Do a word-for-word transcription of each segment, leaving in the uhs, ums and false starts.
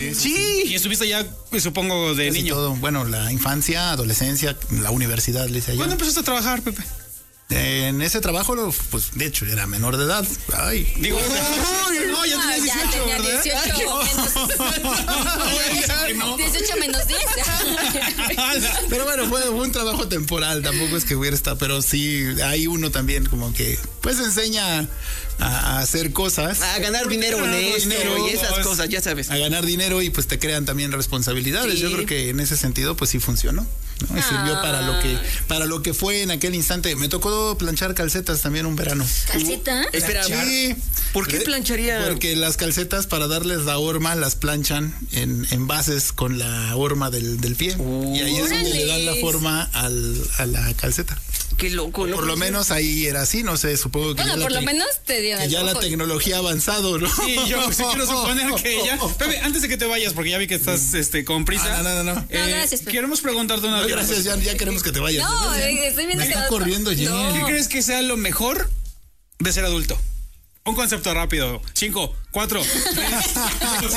Sí, sí, Sí. Y estuviste ya, pues, supongo, de Casi niño. todo. Bueno, la infancia, adolescencia, la universidad, le hice allá. ¿Cuándo empezaste a trabajar, Pepe? En ese trabajo, pues, de hecho, era menor de edad. Ay. Digo, no, ya No, tenías ya dieciocho, tenía ¿verdad? dieciocho menos dieciocho menos diez. Pero bueno, fue un trabajo temporal, tampoco es que hubiera estado, pero sí, hay uno también como que, pues, enseña a, a hacer cosas, Ah, Ah, A ganar dinero honesto dinero, y esas pues, cosas, ya sabes. a ganar dinero y pues te crean también responsabilidades. Sí. Yo creo que en ese sentido, pues sí funcionó, ¿no? Y sirvió para lo que, para lo que fue en aquel instante. Me tocó planchar calcetas también un verano. ¿Calceta? Espera, Sí. ¿por qué De- plancharía? Porque las calcetas, para darles la horma, las planchan en, en bases con la horma del, del pie. Uh. Y ahí es donde le dan la ¡Órales! forma al, a la calceta. Qué loco, ¿no? Por lo menos ahí era así, no sé, supongo que Bueno, ya, la, por lo te- menos te dio que el ya la ojo. tecnología ha avanzado, ¿no? Sí, yo sí quiero suponer que ya. Pepe, antes de que te vayas, porque ya vi que estás este, con prisa. Ah, no, no, no, no. eh, No, gracias, Pepe. Queremos preguntarte una No, vez. gracias, ya, ya queremos que te vayas. No, Ya- eh, estoy viendo Me está que- corriendo, Jenny. No. ¿Qué crees que sea lo mejor de ser adulto? Un concepto rápido. Cinco, cuatro, tres.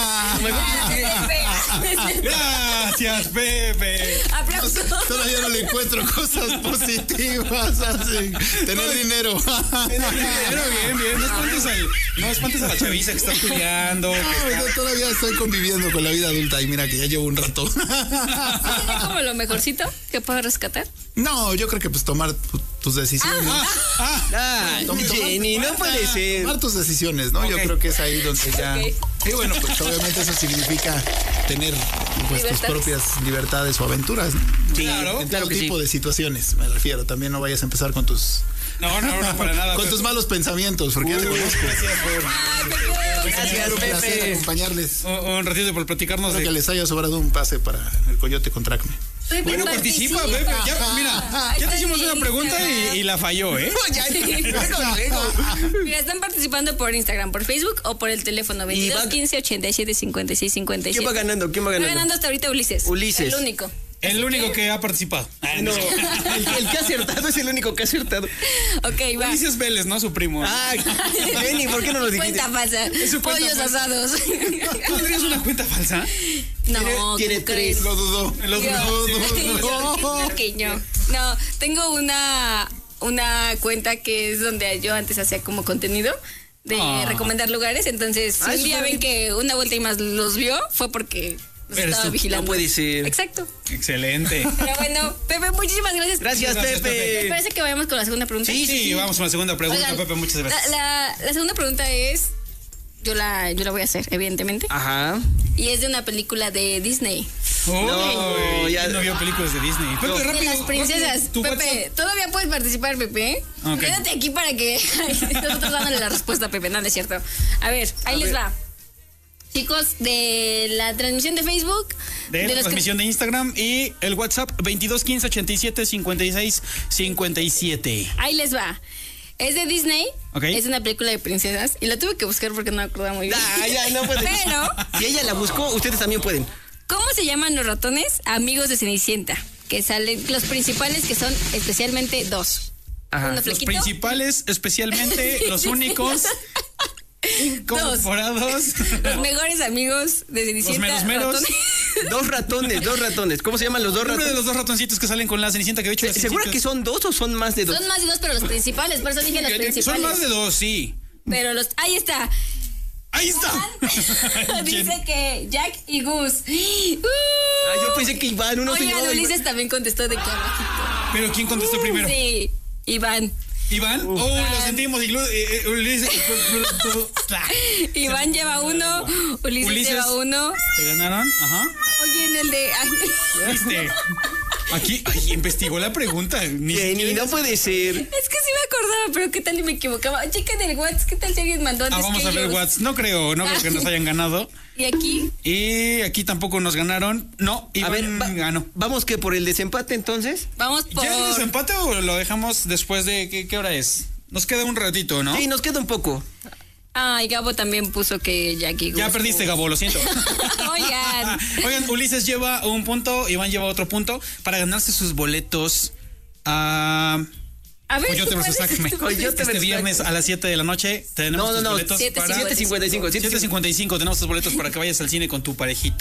Gracias, Pepe. Aplausos. Todavía no le encuentro cosas positivas así. Tener dinero. Pero bien, bien. No espantes, al, no espantes a la chaviza que está estudiando. que No, está- yo todavía estoy conviviendo con la vida adulta y mira que ya llevo un rato. ¿Tiene como lo mejorcito que puedo rescatar? No, yo creo que pues tomar tu- tus decisiones. Ah, ah, Ah, Tom- Jenny, no puede ser. Tomar tus decisiones, ¿no? Yo Ok. creo que es ahí donde ya. Ok. Y bueno, pues obviamente eso significa tener pues tus Libertades. propias libertades o aventuras, ¿no? Sí, Claro, En claro todo que sí. tipo de situaciones, me refiero. También no vayas a empezar con tus no, no, no, para nada. con Pepe. tus malos pensamientos, porque ya te conozco. Gracias por Gracias, Un placer Pepe. acompañarles. un, un ratito por platicarnos Espero que de. les haya sobrado un pase para el Coyote contra Acme. Pepe, Bueno, participa, Pepe. Ya, mira, ya te hicimos una pregunta y, y la falló, ¿eh? Ya, luego, luego. Mira, están participando por Instagram, por Facebook o por el teléfono Y veintidós va- quince ochenta y siete cincuenta y seis cincuenta y ¿Quién siete. va ganando? ¿Quién va Va ganando? ganando hasta ahorita Ulises. Ulises. El único. El único que ha participado. Ah, No, no. el, que- el que ha acertado es el único que ha acertado. Ok, va. Ulises Vélez, ¿no? Su primo. Ah, Jenny, ¿por qué no lo dijiste? Cuenta falsa. su cuenta Pollos falsa. asados. ¿Tú tienes una cuenta falsa? No, tiene ¿cómo tres. crees? Lo dudo. Lo Yo- dudo. yo- claro que yo. No, tengo una, una cuenta que es donde yo antes hacía como contenido de Ah. recomendar lugares. Entonces, si Ah, un eso día está ven que una vuelta y más los vio, fue porque los Eres estaba tú. vigilando. No puede ser. Exacto. Excelente. Pero bueno, Pepe, muchísimas gracias. Gracias, Gracias, ¿Les Pepe. parece que vayamos con la segunda pregunta? Sí, Sí, vamos con la segunda pregunta, Oigan, Pepe. Muchas gracias. La, la, la segunda pregunta es, yo la, yo la voy a hacer, evidentemente. Ajá. Y es de una película de Disney. No, ya- ya no vio películas de Disney. Pepe, No. De rápido. las princesas. rápido, tu Pepe, WhatsApp. todavía puedes participar, Pepe. ¿eh? Ok. Quédate aquí para que nosotros dándole la respuesta, Pepe. No, no es cierto. A ver, ahí A les ver. va. Chicos, de la transmisión de Facebook. De la los que- transmisión de Instagram y el WhatsApp veintidós quince ochenta y siete cincuenta y seis cincuenta y siete. Ahí les va. Es de Disney. Ok. Es una película de princesas. Y la tuve que buscar porque no me acordaba muy bien. Ah, ya, no puede. Pero, Si ella la buscó, ustedes también pueden. ¿cómo se llaman los ratones amigos de Cenicienta? Que salen, los principales que son especialmente dos. Ajá. Uno Los flequito. principales, especialmente los únicos incorporados. Los mejores amigos de Cenicienta. meros meros. ratones. Dos ratones, dos ratones. ¿Cómo se llaman los dos El nombre de ratones? los dos ratoncitos que salen con la Cenicienta, que de hecho la ¿Segura Cenicienta- que son dos o son más de dos? Son más de dos, pero los principales. Por eso dije los principales. Son más de dos, sí. Pero los. Ahí está. Ahí está. Dice que Jack y Gus. Uh. Ah, yo pensé que Iván, uno se Oigan, llamaba Iván. Ulises también contestó de que abajito. Pero ¿quién contestó primero? Sí, Iván. ¿Iván? Oh, lo sentimos. Iglu- eh, eh, Ulises. Iván lleva uno, Ulises, Ulises. lleva uno. ¿Te ganaron? Ajá. Oye, en el de. ay, ¿Viste? Aquí ay, investigó la pregunta. Ni Jenny, siquiera- no puede ser. Es que sí me acordaba, pero ¿qué tal y me equivocaba? Chequen el WhatsApp, ¿qué tal si alguien mandó antes Ah, vamos que a ver ellos? WhatsApp. No creo, no creo que nos hayan ganado. Y aquí, Y aquí tampoco nos ganaron. No, A Iván ver, va- ganó. vamos que por el desempate entonces. vamos por. ¿Ya el desempate o lo dejamos después de qué, qué hora es? Nos queda un ratito, ¿no? Sí, nos queda un poco. Ay, Gabo también puso que Jack y Gus. Ya perdiste, Gabo, lo siento. Oigan. Oigan, Ulises lleva un punto, Iván lleva otro punto para ganarse sus boletos a A ver, Coyote ¿tú versus puedes? Acme. ¿Tú puedes? Coyote Este versus viernes Acme. a las siete de la noche tenemos No, no, tus no. boletos siete para cincuenta y cinco. siete cincuenta y cinco. siete cincuenta y cinco tenemos tus boletos para que vayas al cine con tu parejita.